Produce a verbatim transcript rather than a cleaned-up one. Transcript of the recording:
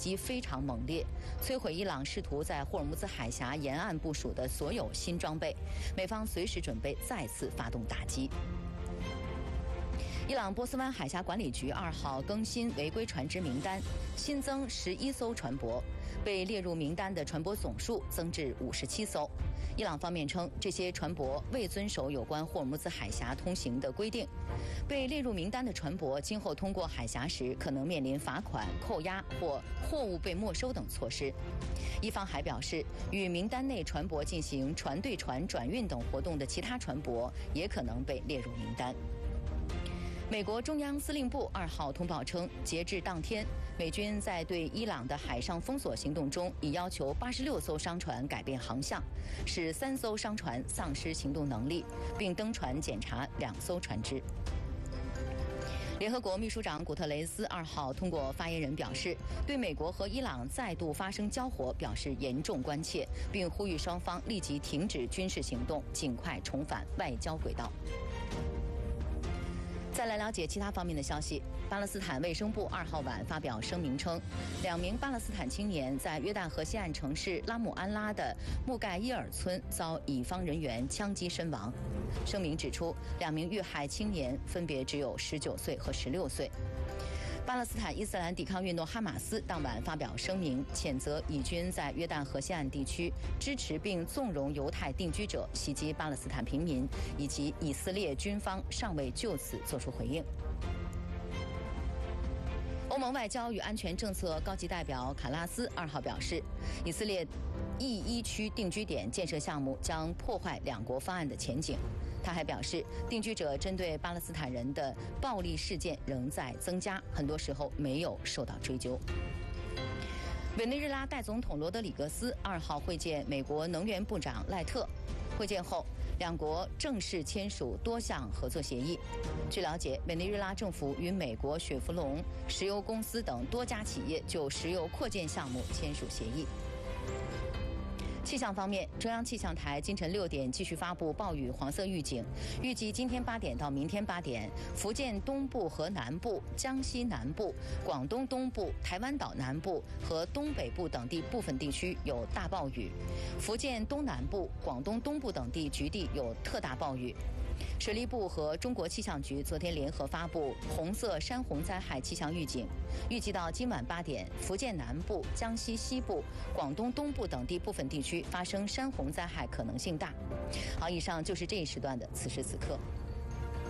击非常猛烈，摧毁伊朗试图在霍尔木兹海峡沿岸部署的所有新装备，美方随时准备再次发动打击。伊朗波斯湾海峡管理局二号更新违规船只名单，新增十一艘船舶，被列入名单的船舶总数增至五十七艘。伊朗方面称，这些船舶未遵守有关霍尔木兹海峡通行的规定。被列入名单的船舶今后通过海峡时，可能面临罚款、扣押或货物被没收等措施。伊方还表示，与名单内船舶进行船对船转运等活动的其他船舶也可能被列入名单。美国中央司令部二号通报称，截至当天，美军在对伊朗的海上封锁行动中，已要求八十六艘商船改变航向，使三艘商船丧失行动能力，并登船检查两艘船只。联合国秘书长古特雷斯二号通过发言人表示，对美国和伊朗再度发生交火表示严重关切，并呼吁双方立即停止军事行动，尽快重返外交轨道。再来了解其他方面的消息。巴勒斯坦卫生部二号晚发表声明称，两名巴勒斯坦青年在约旦河西岸城市拉姆安拉的木盖伊尔村遭以方人员枪击身亡。声明指出，两名遇害青年分别只有十九岁和十六岁。巴勒斯坦伊斯兰抵抗运动哈马斯当晚发表声明，谴责以军在约旦河西岸地区支持并纵容犹太定居者袭击巴勒斯坦平民，以及以色列军方尚未就此作出回应。欧盟外交与安全政策高级代表卡拉斯二号表示，以色列 E 一区定居点建设项目将破坏两国方案的前景。他还表示，定居者针对巴勒斯坦人的暴力事件仍在增加，很多时候没有受到追究。委内瑞拉代总统罗德里格斯二号会见美国能源部长赖特，会见后，两国正式签署多项合作协议。据了解，委内瑞拉政府与美国雪佛龙石油公司等多家企业就石油扩建项目签署协议。气象方面，中央气象台今晨六点继续发布暴雨黄色预警，预计今天八点到明天八点，福建东部和南部、江西南部、广东东部、台湾岛南部和东北部等地部分地区有大暴雨，福建东南部、广东东部等地局地有特大暴雨。水利部和中国气象局昨天联合发布红色山洪灾害气象预警，预计到今晚八点，福建南部、江西西部、广东东部等地部分地区发生山洪灾害可能性大。好，以上就是这一时段的此时此刻。